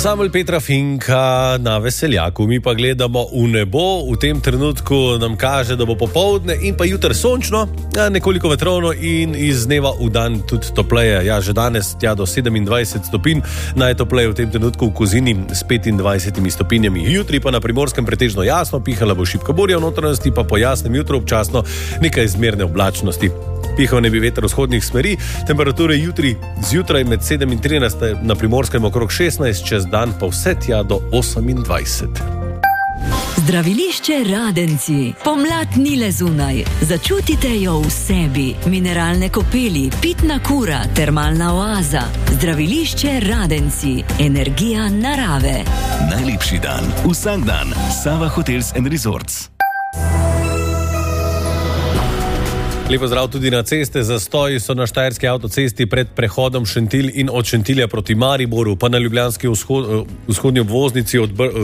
Ansambel Petra Finka na Veseljaku. Mi pa gledamo v nebo. V tem trenutku nam kaže, da bo popoldne in pa jutri sončno, nekoliko vetrovno in iz dneva v dan tudi topleje. Ja, že danes tja do 27 stopinj, najtopleje v tem trenutku v Kozini s 25 stopinjami. Jutri pa na Primorskem pretežno jasno, pihala bo šibka burja, v notranjosti pa po jasnem jutru občasno nekaj zmerne oblačnosti. Pihal ne bi veter vzhodnih smeri, temperature jutri zjutraj med 7 in 13, na Primorskem okrog 16, čez dan pa vse tja do 28. Zdravilišče Radenci. Pomlad ni le zunaj. Začutite jo v sebi. Mineralne kopeli, pitna kura, termalna oaza. Zdravilišče Radenci. Energija narave. Najlepši dan. Vsak dan. Sava Hotels & Resorts. Lepo zdrav tudi na ceste. Zastoji so na štajerski avtocesti pred prehodom Šentilj in od Šentilja proti Mariboru, pa na ljubljanski vzhodni obvoznici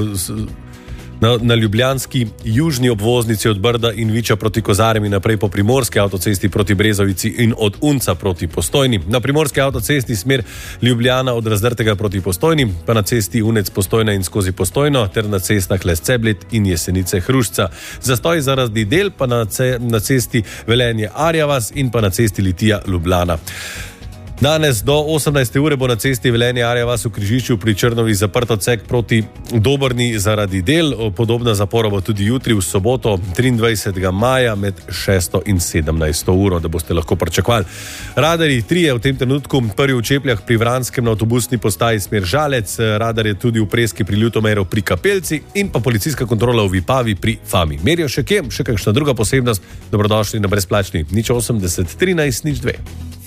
na ljubljanski južni obvoznici od Brda in Viča proti Kozarjem in naprej po primorski avtocesti proti Brezovici in od Unca proti Postojni. Na primorski avtocesti smer Ljubljana od Razdrtega proti Postojni, pa na cesti Unec Postojna in skozi Postojno ter na cestah Les Ceblet in Jesenice Hrušca. Zastoj zaradi del pa na cesti Velenje Arjavas in pa na cesti Litija Ljubljana. Danes do 18. ure bo na cesti Velenje Arjavas v križišču pri Črnovi zaprt odsek proti Dobrni zaradi del. Podobna zapora bo tudi jutri v soboto 23. maja med 6. in 17. uro, da boste lahko pričakovali. Radarji 3 v tem trenutku, prvi v Čepljah pri Vranskem na avtobusni postaji smer Žalec, radar je tudi v Preski pri Ljutomeru pri Kapelci in pa policijska kontrola v Vipavi pri Fami. Merijo še kje, še kakšna druga posebnost, dobrodošli na brezplačni 080 13 02.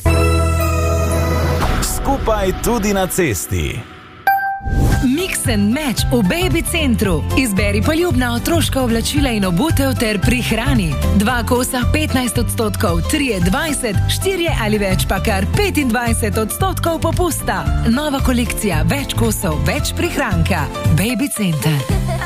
Skupaj tudi na cesti. Mix and match v Baby Centru. Izberi poljubna otroška oblačila in obutev ter prihrani. 2 kosa 15%, 3 20, 4 ali več pa kar 25% popusta. Nova kolekcija, več kosov, več prihranka. Baby Center.